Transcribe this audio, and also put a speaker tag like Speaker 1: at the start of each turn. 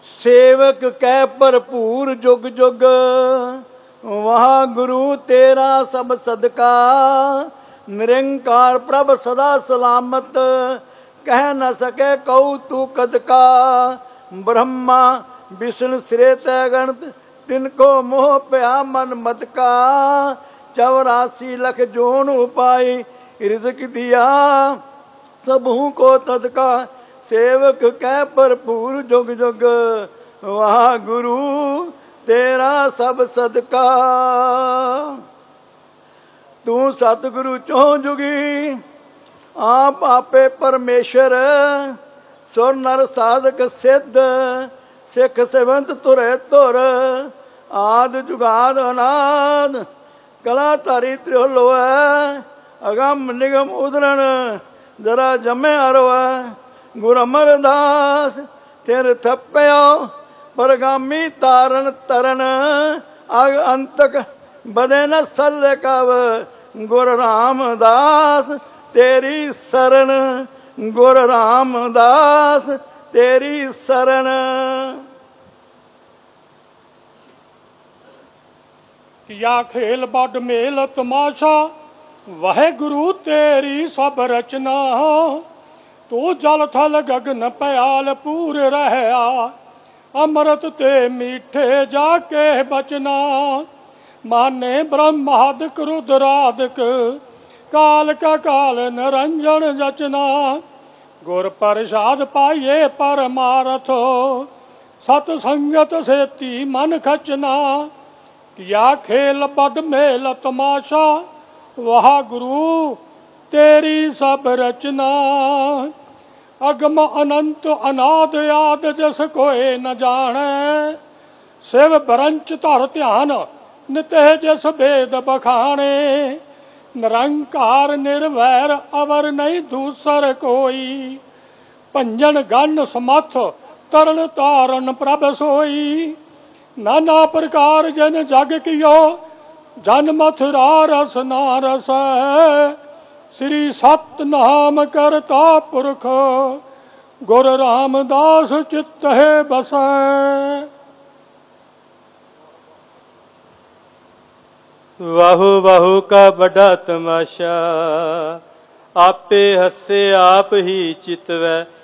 Speaker 1: सेवक कै भरपूर जुग जुग, वहाँ गुरु तेरा सब सदका। निरंकार प्रभ सदा सलामत, कह न सके कऊ तू कद का। ब्रह्मा विष्णु श्रेत गणत, तिनको मोह प्या मन मत का। 84 लख जोन उपाय रिज़्क दिया, सबहू को तदका। सेवक कै भरपूर जुग जुग, वहाँ गुरु तेरा सब सदका। तू सतगुरु चौं जुगी, आप आपे परमेश्वर। सुर नर साधक सिद्ध, सिख सेवंत तुरे तुर। आद जुगाद अनाद, कला धारी त्रिलोय। अगम निगम उदरण, जरा जमे अरवै। गुर अमरदास तेर थप्पयो, परगामी तारण तरन। अग अंतक बदे न सल कव, गुर रामदास तेरी शरण। गुर रामदास तेरी शरण।
Speaker 2: या खेल बड़ मेल तमाशा, वाहेगुरु तेरी सब रचना। तू जल थल गगन पयाल पूर रहया, अमृत ते मीठे जाके बचना। माने ब्रह्मादिक रुद्रादिक, काल का काल निरंजन जचना। गुर प्रसाद पाइये परमारथ, सतसंगत सेती मन खचना। या खेल बद मेल तमाशा, वाह गुरु तेरी सब रचना। अगम अनंत अनाद आद जस कोय न जाने। शिव बरंच धर ध्यान, निते जस वेद बखाने। निरंकार निर्वैर अवर नहीं दूसर कोई। भंजन गण समथ, तरन तारण प्रभ सोई। नाना प्रकार जन जग कियो, जन मथुरा रस ना रस। श्री सतनाम करता पुरख, गुर रामदास चित्त है बसै।
Speaker 3: वाहु वाहु का बड़ा तमाशा, आपे हसे आप ही चितवै।